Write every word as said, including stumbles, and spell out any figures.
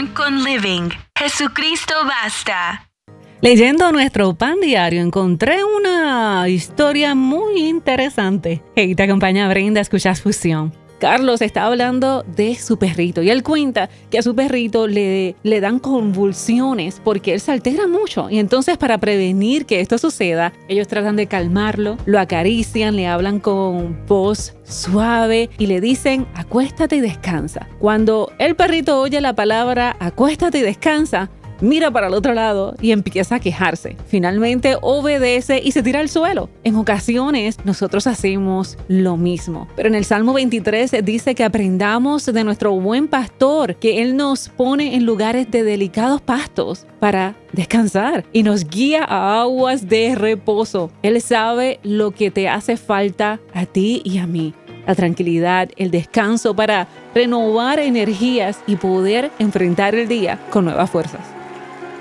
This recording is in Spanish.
conexión con Living. Jesucristo basta. Leyendo nuestro pan diario encontré una historia muy interesante. Hey, te acompaña Brenda, escuchas Fusión. Carlos está hablando de su perrito y él cuenta que a su perrito le, le dan convulsiones porque él se altera mucho. Y entonces, para prevenir que esto suceda, ellos tratan de calmarlo, lo acarician, le hablan con voz suave y le dicen acuéstate y descansa. Cuando el perrito oye la palabra acuéstate y descansa, mira para el otro lado y empieza a quejarse. Finalmente obedece y se tira al suelo. En ocasiones nosotros hacemos lo mismo. Pero en el Salmo veintitrés dice que aprendamos de nuestro buen pastor, que Él nos pone en lugares de delicados pastos para descansar y nos guía a aguas de reposo. Él sabe lo que te hace falta a ti y a mí. La tranquilidad, el descanso para renovar energías y poder enfrentar el día con nuevas fuerzas.